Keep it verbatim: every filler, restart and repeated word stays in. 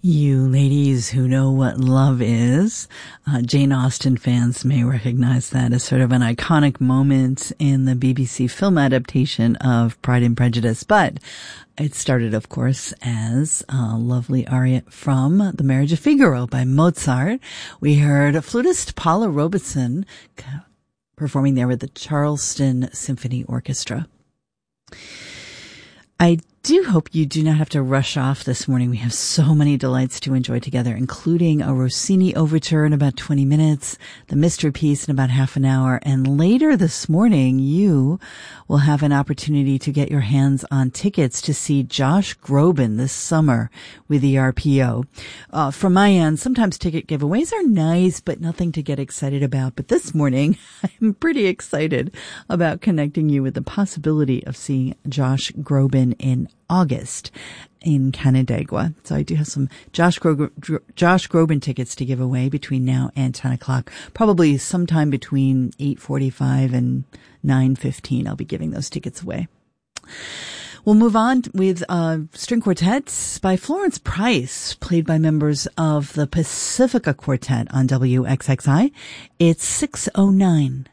You ladies who know what love is, uh, Jane Austen fans may recognize that as sort of an iconic moment in the B B C film adaptation of Pride and Prejudice. But it started, of course, as a lovely aria from The Marriage of Figaro by Mozart. We heard flutist Paula Robeson performing there with the Charleston Symphony Orchestra. I do hope you do not have to rush off this morning. We have so many delights to enjoy together, including a Rossini overture in about twenty minutes, the Mystery Piece in about half an hour, and later this morning you will have an opportunity to get your hands on tickets to see Josh Groban this summer with the R P O. Uh, from my end, sometimes ticket giveaways are nice, but nothing to get excited about. But this morning, I'm pretty excited about connecting you with the possibility of seeing Josh Groban in August in Canandaigua. So I do have some Josh Gro- Josh Groban tickets to give away between now and ten o'clock. Probably sometime between eight forty-five and nine fifteen. I'll be giving those tickets away. We'll move on with uh, string quartets by Florence Price, played by members of the Pacifica Quartet on W X X I. It's six oh nine.